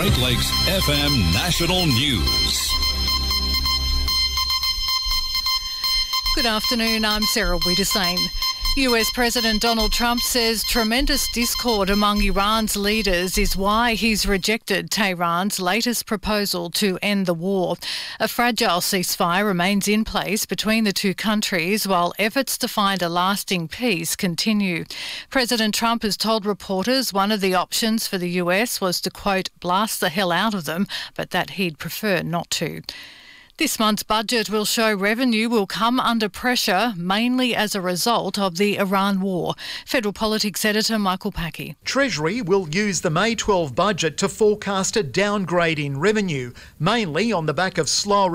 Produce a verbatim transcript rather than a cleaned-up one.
Great Lakes F M National News. Good afternoon, I'm Sarah Wiedersane. U S President Donald Trump says tremendous discord among Iran's leaders is why he's rejected Tehran's latest proposal to end the war. A fragile ceasefire remains in place between the two countries while efforts to find a lasting peace continue. President Trump has told reporters one of the options for the U S was to, quote, blast the hell out of them, but that he'd prefer not to. This month's budget will show revenue will come under pressure, mainly as a result of the Iran war. Federal Politics Editor Michael Packey. Treasury will use the May twelfth budget to forecast a downgrade in revenue, mainly on the back of slow